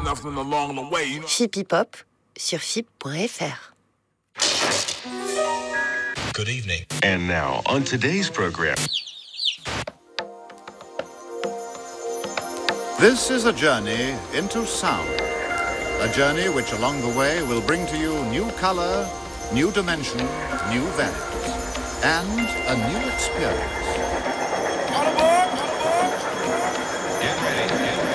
nothing along the way. FIP Hip-Hop sur FIP.fr. Good evening. And now, on today's program. This is a journey into sound. A journey which along the way will bring to you new color, new dimension, new values, and a new experience.